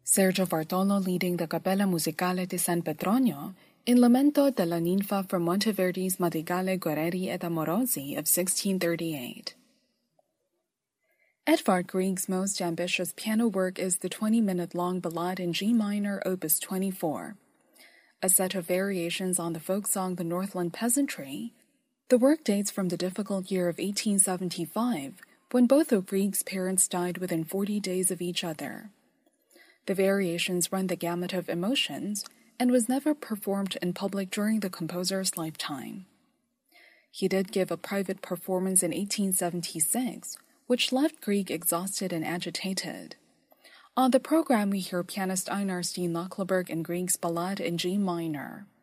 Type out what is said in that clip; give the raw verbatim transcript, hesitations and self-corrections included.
Sergio Bartolo leading the Capella Musicale di San Petronio in Lamento della Ninfa from Monteverdi's Madrigale Guerrieri ed Amorosi of sixteen thirty-eight. Edvard Grieg's most ambitious piano work is the twenty-minute-long Ballade in G minor, opus twenty-four, a set of variations on the folk song The Northland Peasantry. The work dates from the difficult year of eighteen seventy-five, when both of Grieg's parents died within forty days of each other. The variations run the gamut of emotions and was never performed in public during the composer's lifetime. He did give a private performance in eighteen seventy-six, which left Grieg exhausted and agitated. On the program we hear pianist Einar Steen Lökleberg in Grieg's Ballade in G minor.